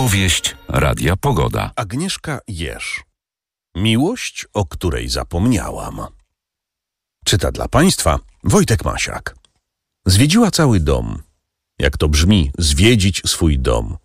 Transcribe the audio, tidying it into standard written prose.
Powieść Radia Pogoda. Agnieszka Jerz. Miłość, o której zapomniałam. Czyta dla Państwa Wojtek Masiak. Zwiedziła cały dom. Jak to brzmi, zwiedzić swój dom.